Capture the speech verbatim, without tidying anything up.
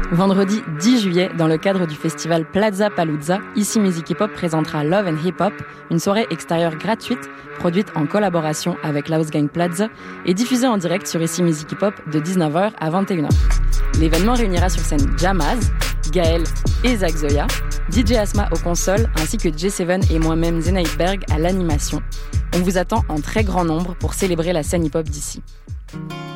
Vendredi dix juillet, dans le cadre du festival Plaza Palooza, Ici Musique Hip Hop présentera Love and Hip Hop, une soirée extérieure gratuite, produite en collaboration avec House Gang Plaza et diffusée en direct sur Ici Musique Hip Hop de dix-neuf heures à vingt et une heures. L'événement réunira sur scène Jamaz, Gaël et Zach Zoya, D J Asma aux consoles ainsi que J sept et moi-même Zenaïd Berg à l'animation. On vous attend en très grand nombre pour célébrer la scène hip-hop d'ici.